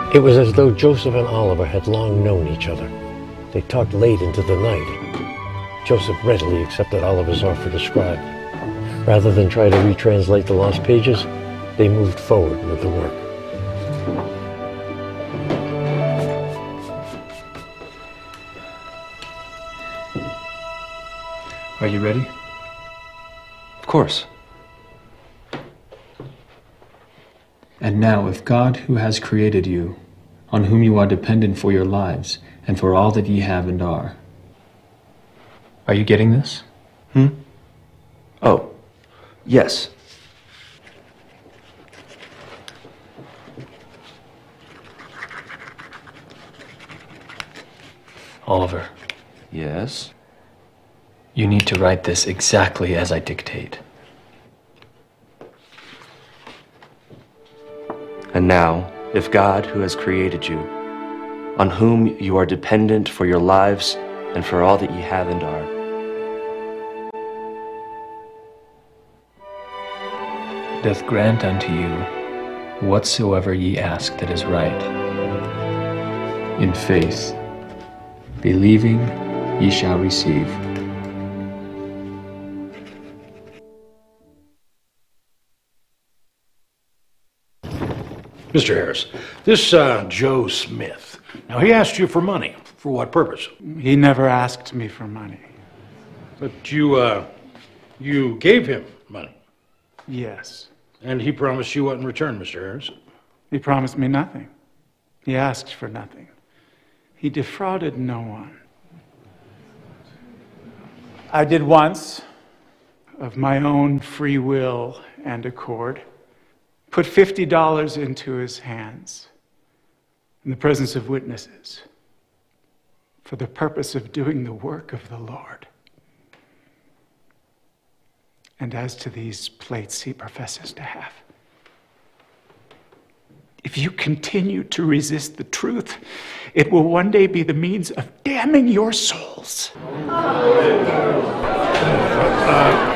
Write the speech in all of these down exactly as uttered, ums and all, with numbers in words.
It was as though Joseph and Oliver had long known each other. They talked late into the night. Joseph readily accepted Oliver's offer to scribe. Rather than try to retranslate the lost pages, they moved forward with the work. Are you ready? Of course. And now, if God, who has created you, on whom you are dependent for your lives, and for all that ye have and are. Are you getting this? Hmm? Oh, yes. Oliver. Yes? You need to write this exactly as I dictate. And now, if God, who has created you, on whom you are dependent for your lives and for all that ye have and are, doth grant unto you whatsoever ye ask that is right, in faith, believing ye shall receive. Mister Harris, this uh, Joe Smith, now he asked you for money. For what purpose? He never asked me for money. But you, uh, you gave him money. Yes. And he promised you what in return, Mister Harris? He promised me nothing. He asked for nothing. He defrauded no one. I did once, of my own free will and accord, put fifty dollars into his hands in the presence of witnesses for the purpose of doing the work of the Lord. And as to these plates he professes to have, if you continue to resist the truth, it will one day be the means of damning your souls. Uh,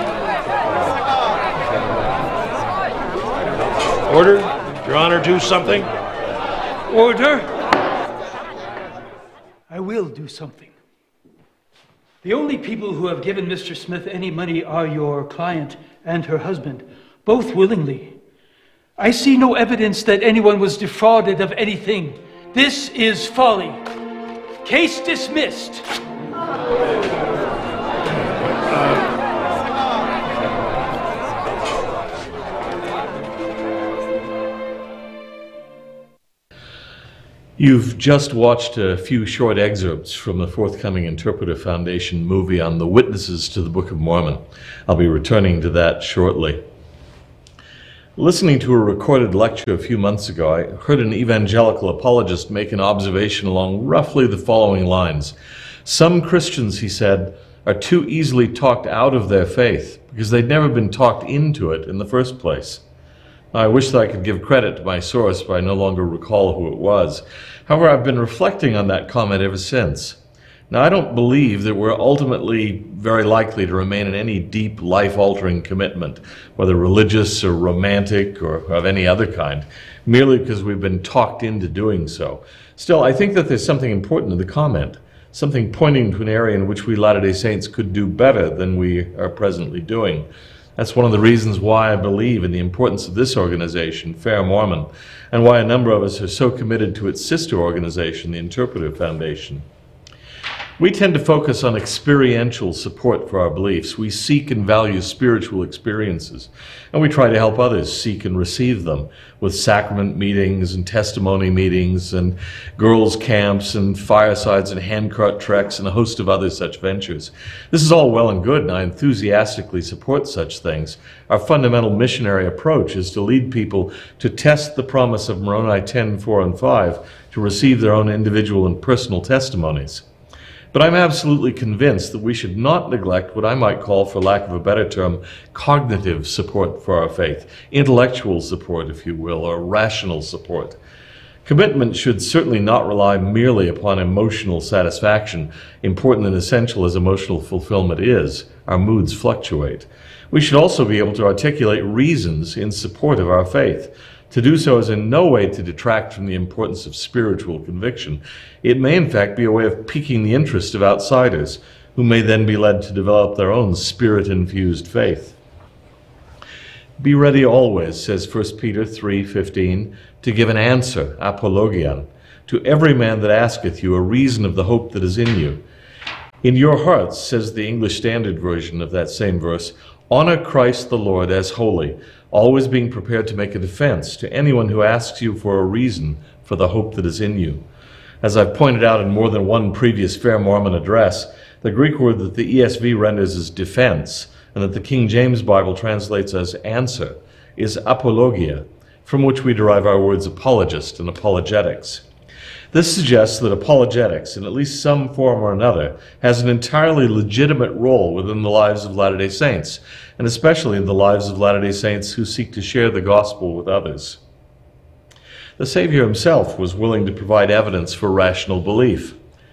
Order? Your Honor, do something? Order? I will do something. The only people who have given Mister Smith any money are your client and her husband, both willingly. I see no evidence that anyone was defrauded of anything. This is folly. Case dismissed. Uh, You've just watched a few short excerpts from the forthcoming Interpreter Foundation movie on the witnesses to the Book of Mormon. I'll be returning to that shortly. Listening to a recorded lecture a few months ago, I heard an evangelical apologist make an observation along roughly the following lines. Some Christians, he said, are too easily talked out of their faith because they'd never been talked into it in the first place. I wish that I could give credit to my source, but I no longer recall who it was. However, I've been reflecting on that comment ever since. Now, I don't believe that we're ultimately very likely to remain in any deep, life-altering commitment, whether religious or romantic or of any other kind, merely because we've been talked into doing so. Still, I think that there's something important in the comment, something pointing to an area in which we Latter-day Saints could do better than we are presently doing. That's one of the reasons why I believe in the importance of this organization, Fair Mormon, and why a number of us are so committed to its sister organization, the Interpreter Foundation. We tend to focus on experiential support for our beliefs. We seek and value spiritual experiences, and we try to help others seek and receive them with sacrament meetings and testimony meetings and girls' camps and firesides and handcart treks and a host of other such ventures. This is all well and good, and I enthusiastically support such things. Our fundamental missionary approach is to lead people to test the promise of Moroni ten, four, and five to receive their own individual and personal testimonies. But I'm absolutely convinced that we should not neglect what I might call, for lack of a better term, cognitive support for our faith, intellectual support, if you will, or rational support. Commitment should certainly not rely merely upon emotional satisfaction. Important and essential as emotional fulfillment is, our moods fluctuate. We should also be able to articulate reasons in support of our faith. To do so is in no way to detract from the importance of spiritual conviction. It may in fact be a way of piquing the interest of outsiders, who may then be led to develop their own spirit-infused faith. Be ready always, says First Peter three fifteen, to give an answer, apologian, to every man that asketh you a reason of the hope that is in you. In your hearts, says the English Standard Version of that same verse, honor Christ the Lord as holy, always being prepared to make a defense to anyone who asks you for a reason for the hope that is in you. As I've pointed out in more than one previous Fair Mormon address, the Greek word that the E S V renders as defense, and that the King James Bible translates as answer, is apologia, from which we derive our words apologist and apologetics. This suggests that apologetics, in at least some form or another, has an entirely legitimate role within the lives of Latter-day Saints, and especially in the lives of Latter-day Saints who seek to share the gospel with others. The Savior himself was willing to provide evidence for rational belief.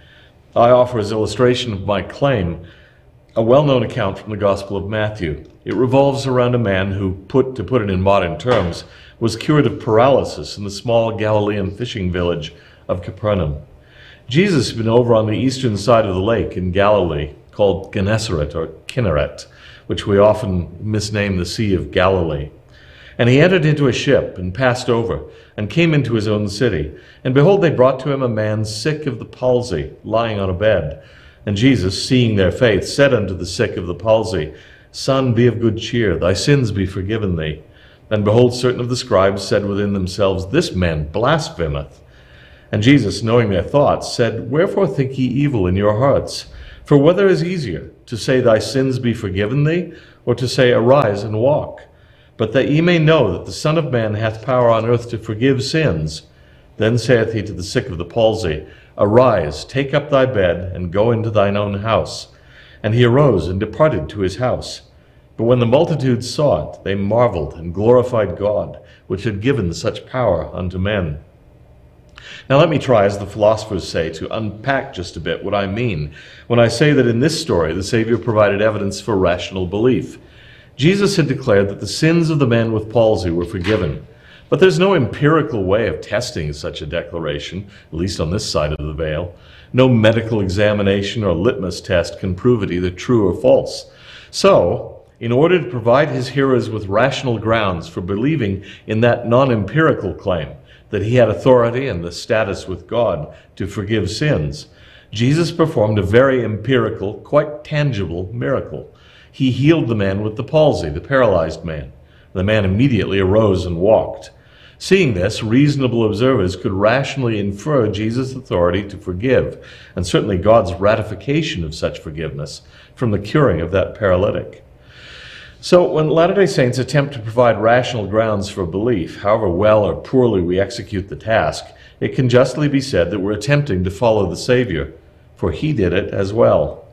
I offer as illustration of my claim a well-known account from the Gospel of Matthew. It revolves around a man who, put to put it in modern terms, was cured of paralysis in the small Galilean fishing village of Capernaum. Jesus had been over on the eastern side of the lake in Galilee, called Gennesaret or Kinneret, which we often misname the Sea of Galilee. And he entered into a ship and passed over, and came into his own city. And behold, they brought to him a man sick of the palsy, lying on a bed. And Jesus, seeing their faith, said unto the sick of the palsy, Son, be of good cheer, thy sins be forgiven thee. And behold, certain of the scribes said within themselves, This man blasphemeth. And Jesus, knowing their thoughts, said, Wherefore think ye evil in your hearts? For whether is easier, to say, Thy sins be forgiven thee, or to say, Arise and walk? But that ye may know that the Son of Man hath power on earth to forgive sins. Then saith he to the sick of the palsy, Arise, take up thy bed, and go into thine own house. And he arose and departed to his house. But when the multitude saw it, they marveled and glorified God, which had given such power unto men. Now let me try, as the philosophers say, to unpack just a bit what I mean when I say that in this story the Savior provided evidence for rational belief. Jesus had declared that the sins of the man with palsy were forgiven. But there's no empirical way of testing such a declaration, at least on this side of the veil. No medical examination or litmus test can prove it either true or false. So, in order to provide his hearers with rational grounds for believing in that non-empirical claim, that he had authority and the status with God to forgive sins, Jesus performed a very empirical, quite tangible miracle. He healed the man with the palsy, the paralyzed man. The man immediately arose and walked. Seeing this, reasonable observers could rationally infer Jesus' authority to forgive, and certainly God's ratification of such forgiveness, from the curing of that paralytic. So when Latter-day Saints attempt to provide rational grounds for belief, however well or poorly we execute the task, it can justly be said that we're attempting to follow the Savior, for he did it as well.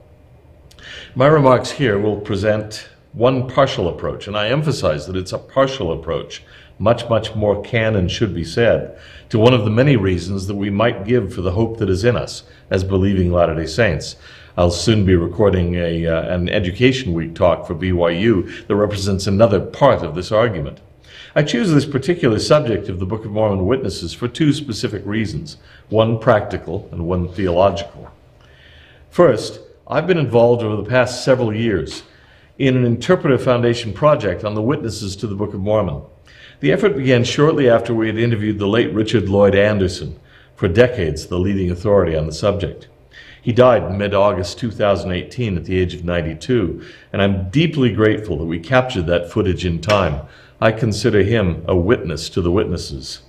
My remarks here will present one partial approach, and I emphasize that it's a partial approach. Much, much more can and should be said to one of the many reasons that we might give for the hope that is in us as believing Latter-day Saints. I'll soon be recording a, uh, an Education Week talk for B Y U that represents another part of this argument. I choose this particular subject of the Book of Mormon Witnesses for two specific reasons, one practical and one theological. First, I've been involved over the past several years in an Interpretive Foundation project on the witnesses to the Book of Mormon. The effort began shortly after we had interviewed the late Richard Lloyd Anderson, for decades the leading authority on the subject. He died in mid-August two thousand eighteen at the age of ninety-two, and I'm deeply grateful that we captured that footage in time. I consider him a witness to the witnesses.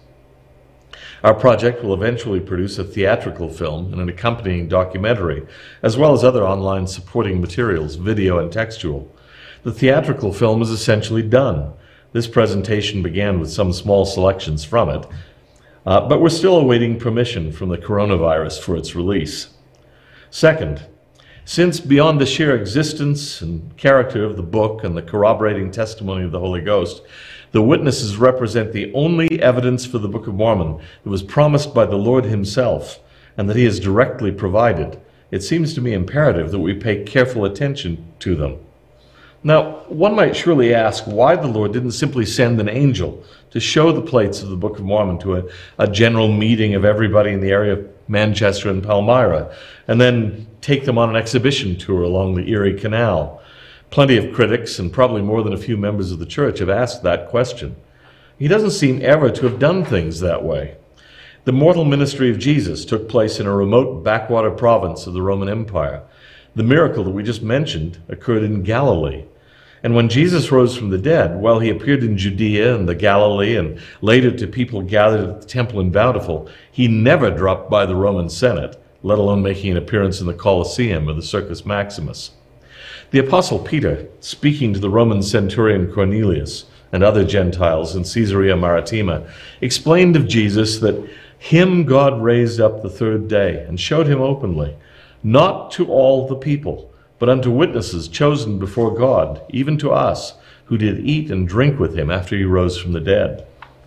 Our project will eventually produce a theatrical film and an accompanying documentary, as well as other online supporting materials, video and textual. The theatrical film is essentially done. This presentation began with some small selections from it, uh, but we're still awaiting permission from the coronavirus for its release. Second, since beyond the sheer existence and character of the book and the corroborating testimony of the Holy Ghost, the witnesses represent the only evidence for the Book of Mormon that was promised by the Lord himself and that he has directly provided, it seems to me imperative that we pay careful attention to them. Now, one might surely ask why the Lord didn't simply send an angel to show the plates of the Book of Mormon to a, a general meeting of everybody in the area of Manchester and Palmyra, and then take them on an exhibition tour along the Erie Canal. Plenty of critics, and probably more than a few members of the church, have asked that question. He doesn't seem ever to have done things that way. The mortal ministry of Jesus took place in a remote backwater province of the Roman Empire. The miracle that we just mentioned occurred in Galilee. And when Jesus rose from the dead, while he appeared in Judea and the Galilee and later to people gathered at the temple in Bountiful, he never dropped by the Roman Senate, let alone making an appearance in the Colosseum or the Circus Maximus. The Apostle Peter, speaking to the Roman centurion Cornelius and other Gentiles in Caesarea Maritima, explained of Jesus that him God raised up the third day and showed him openly, not to all the people, but unto witnesses chosen before God, even to us, who did eat and drink with him after he rose from the dead.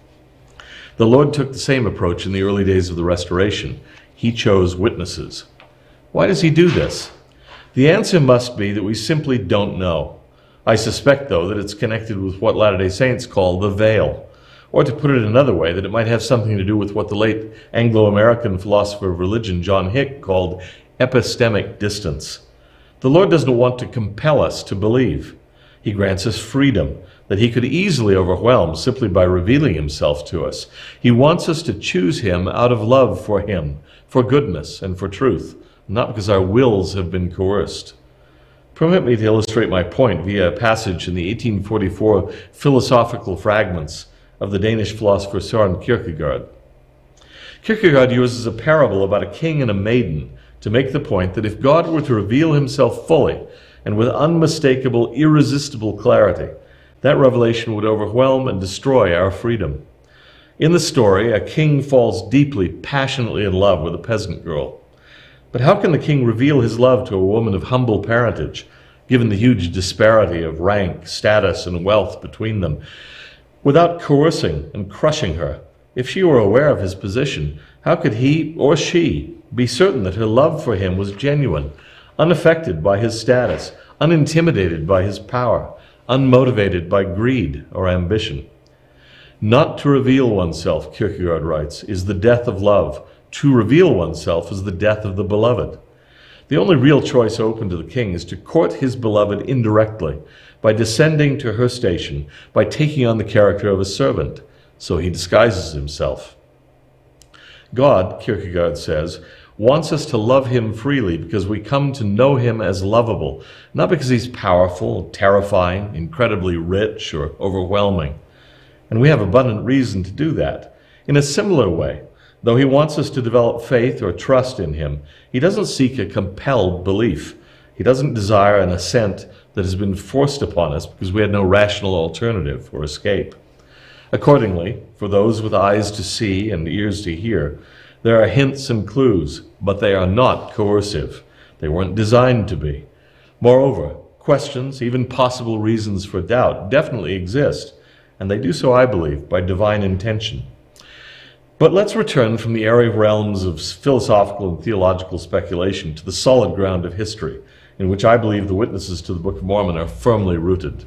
The Lord took the same approach in the early days of the Restoration. He chose witnesses. Why does he do this? The answer must be that we simply don't know. I suspect, though, that it's connected with what Latter-day Saints call the veil. Or to put it another way, that it might have something to do with what the late Anglo-American philosopher of religion, John Hick, called epistemic distance. The Lord doesn't want to compel us to believe. He grants us freedom that he could easily overwhelm simply by revealing himself to us. He wants us to choose him out of love for him, for goodness and for truth, not because our wills have been coerced. Permit me to illustrate my point via a passage in the eighteen forty-four Philosophical Fragments of the Danish philosopher Søren Kierkegaard. Kierkegaard uses a parable about a king and a maiden to make the point that if God were to reveal himself fully and with unmistakable, irresistible clarity, that revelation would overwhelm and destroy our freedom. In the story, a king falls deeply, passionately in love with a peasant girl. But how can the king reveal his love to a woman of humble parentage, given the huge disparity of rank, status, and wealth between them, without coercing and crushing her? If she were aware of his position, how could he or she be certain that her love for him was genuine, unaffected by his status, unintimidated by his power, unmotivated by greed or ambition? Not to reveal oneself, Kierkegaard writes, is the death of love. To reveal oneself is the death of the beloved. The only real choice open to the king is to court his beloved indirectly, by descending to her station, by taking on the character of a servant. So he disguises himself. God, Kierkegaard says, wants us to love him freely because we come to know him as lovable, not because he's powerful, terrifying, incredibly rich, or overwhelming. And we have abundant reason to do that. In a similar way, though he wants us to develop faith or trust in him, he doesn't seek a compelled belief. He doesn't desire an assent that has been forced upon us because we had no rational alternative or escape. Accordingly, for those with eyes to see and ears to hear, there are hints and clues, but they are not coercive. They weren't designed to be. Moreover, questions, even possible reasons for doubt, definitely exist, and they do so, I believe, by divine intention. But let's return from the airy realms of philosophical and theological speculation to the solid ground of history, in which I believe the witnesses to the Book of Mormon are firmly rooted.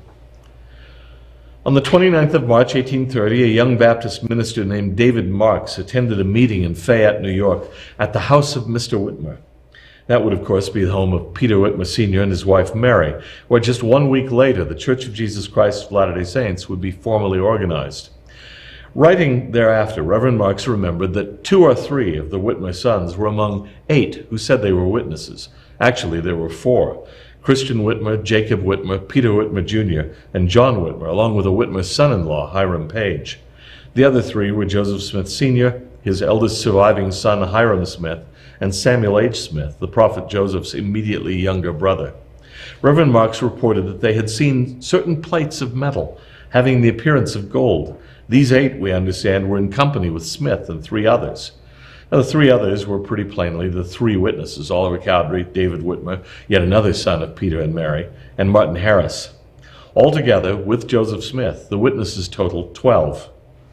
On the twenty-ninth of March, eighteen thirty, a young Baptist minister named David Marks attended a meeting in Fayette, New York, at the house of Mister Whitmer. That would, of course, be the home of Peter Whitmer Senior and his wife Mary, where just one week later, the Church of Jesus Christ of Latter-day Saints would be formally organized. Writing thereafter, Reverend Marks remembered that two or three of the Whitmer sons were among eight who said they were witnesses. Actually, there were four. Christian Whitmer, Jacob Whitmer, Peter Whitmer Junior, and John Whitmer, along with a Whitmer son-in-law, Hiram Page. The other three were Joseph Smith Senior, his eldest surviving son, Hiram Smith, and Samuel H. Smith, the prophet Joseph's immediately younger brother. Reverend Marks reported that they had seen certain plates of metal having the appearance of gold. These eight, we understand, were in company with Smith and three others. Now, the three others were pretty plainly the three witnesses: Oliver Cowdery, David Whitmer, yet another son of Peter and Mary, and Martin Harris. Altogether, with Joseph Smith, the witnesses totaled twelve.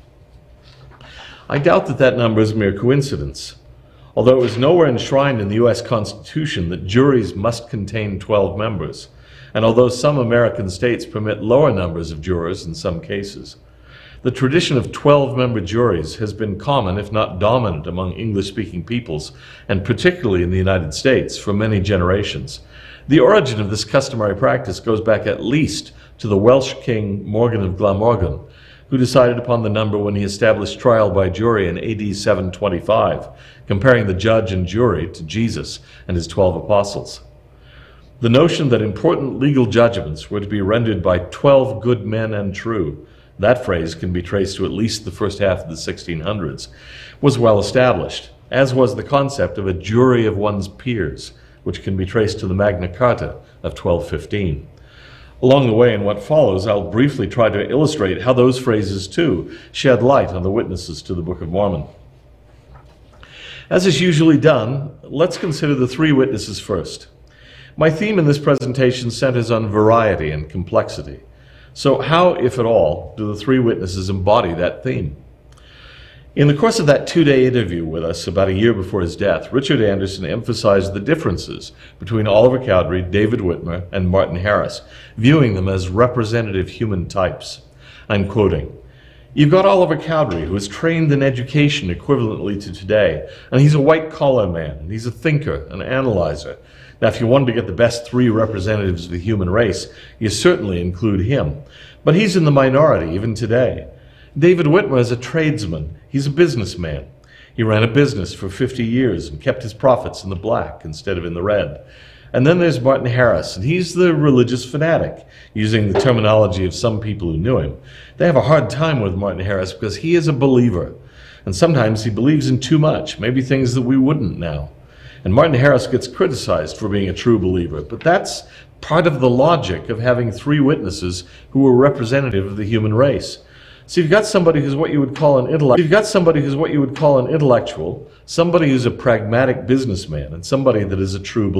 I doubt that that number is mere coincidence. Although it was nowhere enshrined in the U S Constitution that juries must contain twelve members, and although some American states permit lower numbers of jurors in some cases, The tradition of twelve-member juries has been common, if not dominant, among English-speaking peoples, and particularly in the United States, for many generations. The origin of this customary practice goes back at least to the Welsh king Morgan of Glamorgan, who decided upon the number when he established trial by jury in A D seven twenty-five, comparing the judge and jury to Jesus and his twelve apostles. The notion that important legal judgments were to be rendered by twelve good men and true, that phrase can be traced to at least the first half of the sixteen hundreds, was well established, as was the concept of a jury of one's peers, which can be traced to the Magna Carta of twelve fifteen. Along the way, in what follows, I'll briefly try to illustrate how those phrases, too, shed light on the witnesses to the Book of Mormon. As is usually done, let's consider the three witnesses first. My theme in this presentation centers on variety and complexity. So how, if at all, do the three witnesses embody that theme? In the course of that two-day interview with us about a year before his death, Richard Anderson emphasized the differences between Oliver Cowdery, David Whitmer, and Martin Harris, viewing them as representative human types. I'm quoting, "You've got Oliver Cowdery, who is trained in education equivalently to today, and he's a white-collar man, and he's a thinker, an analyzer. Now, if you wanted to get the best three representatives of the human race, you certainly include him. But he's in the minority even today. David Whitmer is a tradesman. He's a businessman. He ran a business for fifty years and kept his profits in the black instead of in the red. And then there's Martin Harris, and he's the religious fanatic, using the terminology of some people who knew him. They have a hard time with Martin Harris because he is a believer, and sometimes he believes in too much, maybe things that we wouldn't now. And Martin Harris gets criticized for being a true believer, but that's part of the logic of having three witnesses who are representative of the human race. So you've got somebody who's what you would call an intellect. You've got somebody who's what you would call an intellectual, somebody who's a pragmatic businessman, and somebody that is a true believer.